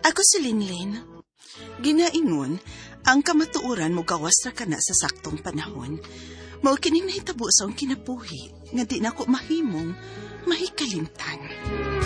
Ako si Linlin. Ginaingon, ang kamatuoran mo gawas ra kana sa saktong panahon. Mao kining nahitabo sa akong kinabuhi nga di na ko mahimong mahikalimtan.